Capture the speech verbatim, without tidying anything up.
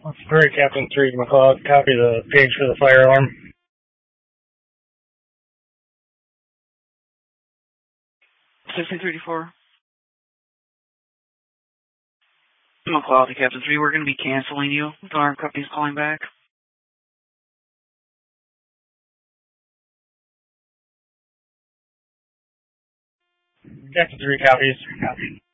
Prairie Captain three, McLeod. Copy the page for the fire alarm. sixteen thirty-four. McLeod to Captain three, we're going to be canceling you. The alarm company's calling back. Captain three copies. Copy.